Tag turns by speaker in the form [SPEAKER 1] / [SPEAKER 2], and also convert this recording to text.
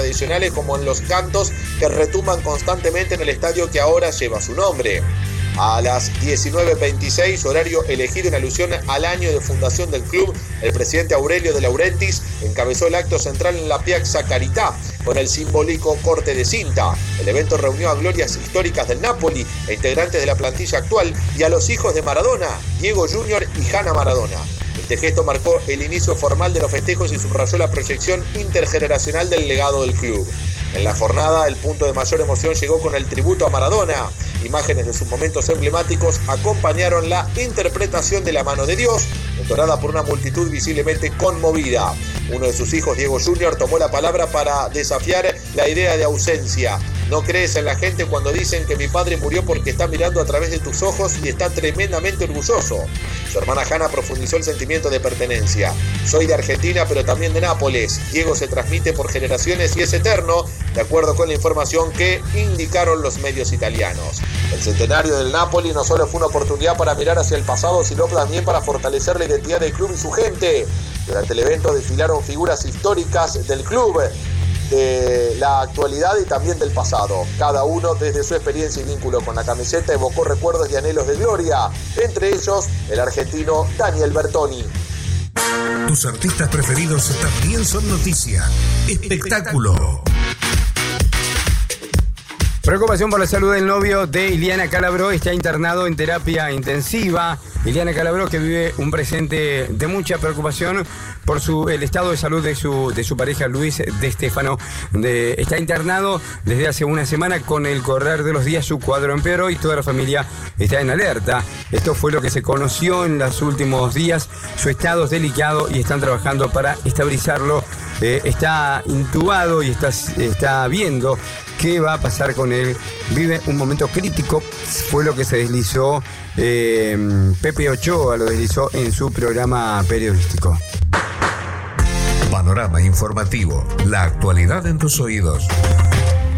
[SPEAKER 1] tradicionales como en los cantos que retumban constantemente en el estadio que ahora lleva su nombre. A las 19:26, horario elegido en alusión al año de fundación del club, el presidente Aurelio De Laurentiis encabezó el acto central en la Piazza Carità con el simbólico corte de cinta. El evento reunió a glorias históricas del Napoli e integrantes de la plantilla actual y a los hijos de Maradona, Diego Junior y Hanna Maradona. Este gesto marcó el inicio formal de los festejos y subrayó la proyección intergeneracional del legado del club. En la jornada, el punto de mayor emoción llegó con el tributo a Maradona. Imágenes de sus momentos emblemáticos acompañaron la interpretación de La mano de Dios, entonada por una multitud visiblemente conmovida. Uno de sus hijos, Diego Junior, tomó la palabra para desafiar la idea de ausencia. No crees en la gente cuando dicen que mi padre murió porque está mirando a través de tus ojos y está tremendamente orgulloso. Su hermana Hanna profundizó el sentimiento de pertenencia. Soy de Argentina, pero también de Nápoles. Diego se transmite por generaciones y es eterno, de acuerdo con la información que indicaron los medios italianos. El centenario del Napoli no solo fue una oportunidad para mirar hacia el pasado, sino también para fortalecer la identidad del club y su gente. Durante el evento desfilaron figuras históricas del club, de la actualidad y también del pasado. Cada uno, desde su experiencia y vínculo con la camiseta, evocó recuerdos y anhelos de gloria, entre ellos el argentino Daniel Bertoni.
[SPEAKER 2] Tus artistas preferidos también son noticia. Espectáculo.
[SPEAKER 3] Preocupación por la salud del novio de Iliana Calabró, está internado en terapia intensiva. Iliana Calabró, que vive un presente de mucha preocupación por el estado de salud de su pareja Luis De Stefano. Está internado desde hace una semana. Con el correr de los días su cuadro empeoró y toda la familia está en alerta. Esto fue lo que se conoció en los últimos días. Su estado es delicado y están trabajando para estabilizarlo. Está intubado y está viendo qué va a pasar con él. Vive un momento crítico, fue lo que se deslizó Pepe Ochoa, lo deslizó en su programa periodístico.
[SPEAKER 2] Panorama informativo, la actualidad en tus oídos.